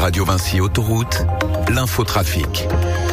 Radio Vinci Autoroute, l'infotrafic.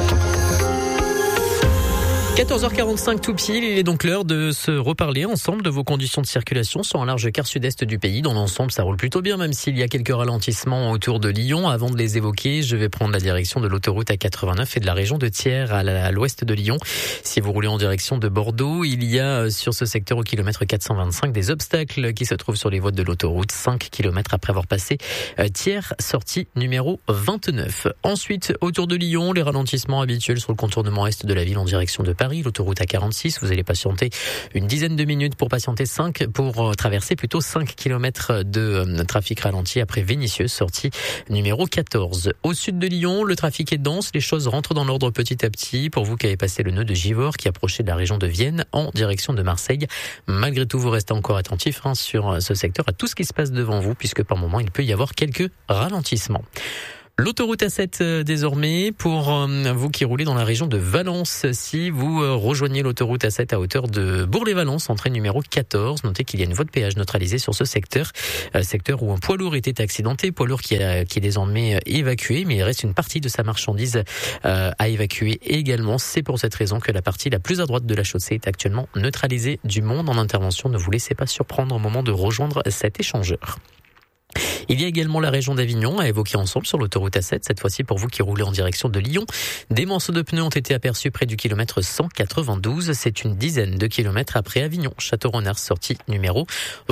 14h45 tout pile, il est donc l'heure de se reparler ensemble de vos conditions de circulation sur un large quart sud-est du pays. Dans l'ensemble, ça roule plutôt bien, même s'il y a quelques ralentissements autour de Lyon. Avant de les évoquer, je vais prendre la direction de l'autoroute A89 et de la région de Thiers à l'ouest de Lyon. Si vous roulez en direction de Bordeaux, il y a sur ce secteur au kilomètre 425 des obstacles qui se trouvent sur les voies de l'autoroute. 5 km après avoir passé Thiers, sortie numéro 29. Ensuite, autour de Lyon, les ralentissements habituels sur le contournement est de la ville en direction de Paris. L'autoroute A46, vous allez patienter une dizaine de minutes pour traverser 5 km de trafic ralenti après Vénissieux, sortie numéro 14. Au sud de Lyon, le trafic est dense, les choses rentrent dans l'ordre petit à petit. Pour vous qui avez passé le nœud de Givors, qui approchait de la région de Vienne en direction de Marseille, malgré tout, vous restez encore attentif sur ce secteur à tout ce qui se passe devant vous, puisque par moment, il peut y avoir quelques ralentissements. L'autoroute A7 désormais, pour vous qui roulez dans la région de Valence, si vous rejoignez l'autoroute A7 à hauteur de Bourg-les-Valence, entrée numéro 14, notez qu'il y a une voie de péage neutralisée sur ce secteur où un poids lourd était accidenté, poids lourd qui est désormais évacué, mais il reste une partie de sa marchandise à évacuer également. C'est pour cette raison que la partie la plus à droite de la chaussée est actuellement neutralisée. Du monde en intervention, ne vous laissez pas surprendre au moment de rejoindre cet échangeur. Il y a également la région d'Avignon à évoquer ensemble sur l'autoroute A7, cette fois-ci pour vous qui roulez en direction de Lyon. Des morceaux de pneus ont été aperçus près du kilomètre 192. C'est une dizaine de kilomètres après Avignon, Château-Renard, sortie numéro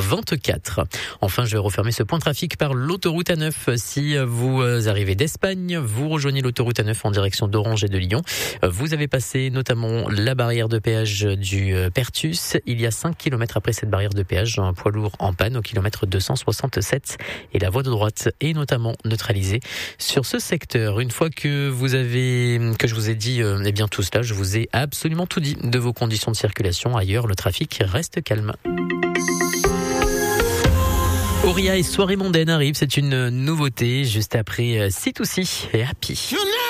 24. Enfin, je vais refermer ce point trafic par l'autoroute A9. Si vous arrivez d'Espagne, vous rejoignez l'autoroute A9 en direction d'Orange et de Lyon. Vous avez passé notamment la barrière de péage du Pertus. Il y a 5 kilomètres après cette barrière de péage, un poids lourd en panne au kilomètre 267 et la voie de droite est notamment neutralisée sur ce secteur. Une fois que je vous ai dit bien tout cela, je vous ai absolument tout dit de vos conditions de circulation. Ailleurs, le trafic reste calme. Auria et Soirée mondaine arrivent, c'est une nouveauté juste après C2C et Happy.